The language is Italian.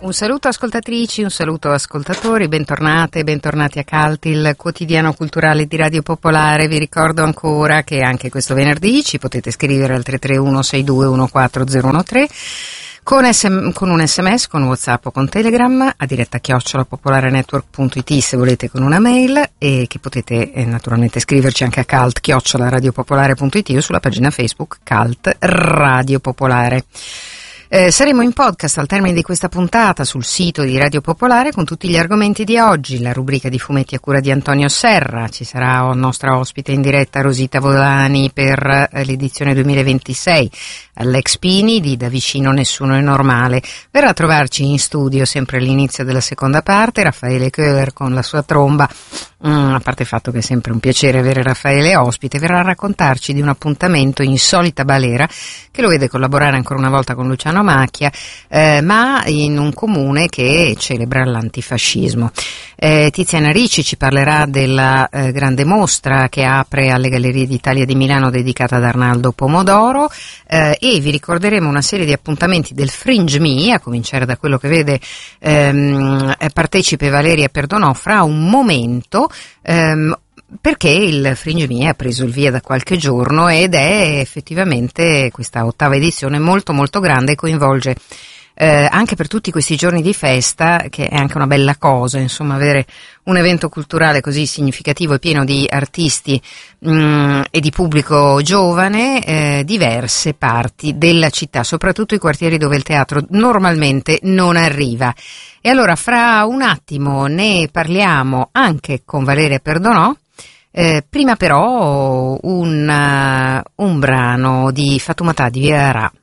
Un saluto ascoltatrici, un saluto ascoltatori, bentornate e bentornati a Cult, il quotidiano culturale di Radio Popolare. Vi ricordo ancora che anche questo venerdì ci potete scrivere al 331 62 14013 con un sms, con WhatsApp o con Telegram a diretta @popolarenetwork.it se volete, con una mail, e che potete naturalmente scriverci anche a cult@radiopopolare.it o sulla pagina Facebook Cult Radio Popolare. Saremo in podcast al termine di questa puntata sul sito di Radio Popolare con tutti gli argomenti di oggi, la rubrica di fumetti a cura di Antonio Serra, ci sarà nostra ospite in diretta Rosita Volani per l'edizione 2026, all'Ex Pini di Da vicino nessuno è normale. Verrà a trovarci in studio sempre all'inizio della seconda parte Raffaele Köhler con la sua tromba. A parte il fatto che è sempre un piacere avere Raffaele ospite, verrà a raccontarci di un appuntamento in solita balera che lo vede collaborare ancora una volta con Luciano Macchia, ma in un comune che celebra l'antifascismo. Tiziana Ricci ci parlerà della grande mostra che apre alle Gallerie d'Italia di Milano dedicata ad Arnaldo Pomodoro, e vi ricorderemo una serie di appuntamenti del Fringe Me, a cominciare da quello che vede partecipe Valeria Perdonò fra un momento, perché il Fringe Me ha preso il via da qualche giorno ed è effettivamente questa ottava edizione molto molto grande, coinvolge anche per tutti questi giorni di festa, che è anche una bella cosa, insomma, avere un evento culturale così significativo e pieno di artisti e di pubblico giovane, diverse parti della città, soprattutto i quartieri dove il teatro normalmente non arriva. E allora fra un attimo ne parliamo anche con Valeria Perdonò. Prima però un brano di Fatoumata Diarra.